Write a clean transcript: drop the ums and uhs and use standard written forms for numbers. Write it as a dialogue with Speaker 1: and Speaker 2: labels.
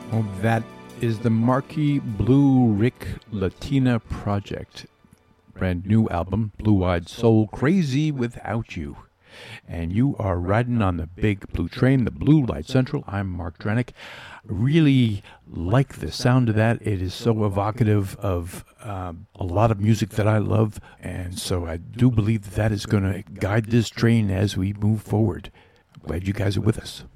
Speaker 1: Oh, that is the Marquee Blue Rick Latina Project. Brand new album, Blue Eyed Soul, Crazy Without You. And you are riding on the big blue train, the Blue Light Central. I'm Mark Drenick. Really like the sound of that. It is so evocative of a lot of music that I love. And so I do believe that is going to guide this train as we move forward. Glad you guys are with us.